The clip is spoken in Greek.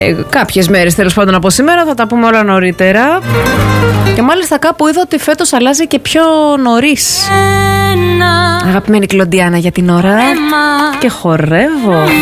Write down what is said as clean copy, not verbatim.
Κάποιες μέρες τέλος πάντων από σήμερα, θα τα πούμε όλα νωρίτερα. Και μάλιστα κάπου είδα ότι φέτος αλλάζει και πιο νωρίς. Αγαπημένη Κλοντιάνα για την ώρα. Και χορεύω.